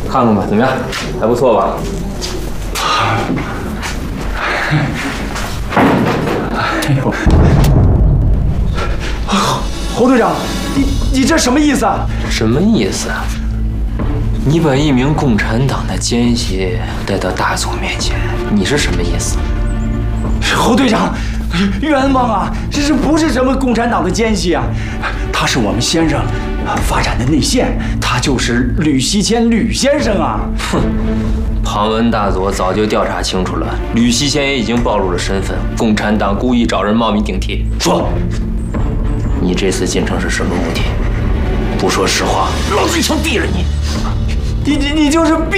看看吧，怎么样？还不错吧？ 哎呦，侯队长，你这什么意思啊？ 什么意思啊？你把一名共产党的奸细带到大佐面前，你是什么意思？ 侯队长，冤枉啊！这不是什么共产党的奸细啊？他是我们先生发展的内线，他就是吕锡谦吕先生啊！ 哼，庞文大佐早就调查清楚了，吕锡谦也已经暴露了身份，共产党故意找人冒名顶替。说，你这次进城是什么目的？不说实话，老子一枪毙了你！ 你就是